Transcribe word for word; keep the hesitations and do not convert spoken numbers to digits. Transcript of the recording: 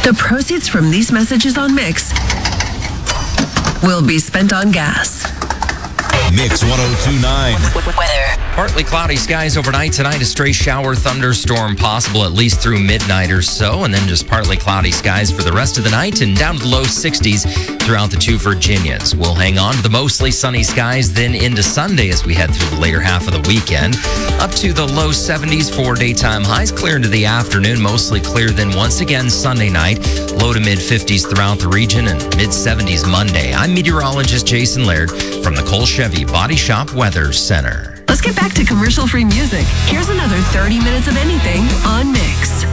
The proceeds from these messages on Mix will be spent on gas. Mix one oh two point nine. Weather. Partly cloudy skies overnight tonight. A stray shower thunderstorm possible at least through midnight or so. And then just partly cloudy skies for the rest of the night and down to the low sixties throughout the two Virginias. We'll hang on to the mostly sunny skies then into Sunday as we head through the later half of the weekend. Up to the low seventies for daytime highs. Clear into the afternoon. Mostly clear then once again Sunday night. Low to mid fifties throughout the region and mid seventies Monday. I'm meteorologist Jason Laird from the Cole Chevy Body Shop Weather Center. Let's get back to commercial-free music. Here's another thirty minutes of anything on Mix.